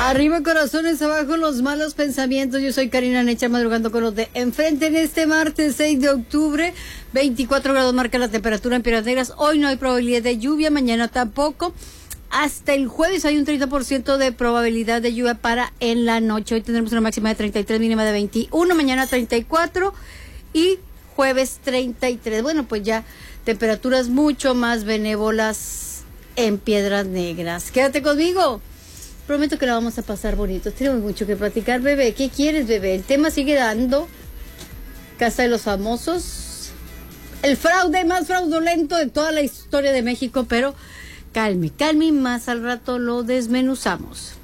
Arriba corazones, abajo los malos pensamientos. Yo soy Karina Necha, madrugando con los de enfrente en este martes 6 de octubre. 24 grados marca la temperatura en Piedras Negras. Hoy no hay probabilidad de lluvia, mañana tampoco. Hasta el jueves hay un 30% de probabilidad de lluvia para en la noche. Hoy tendremos una máxima de 33, mínima de 21, mañana 34 y jueves 33. Bueno, pues ya temperaturas mucho más benévolas en Piedras Negras. Quédate conmigo. Prometo que la vamos a pasar bonito. Tenemos mucho que platicar, bebé. ¿Qué quieres, bebé? El tema sigue dando. Casa de los Famosos. El fraude más fraudulento de toda la historia de México, pero calme, más al rato lo desmenuzamos.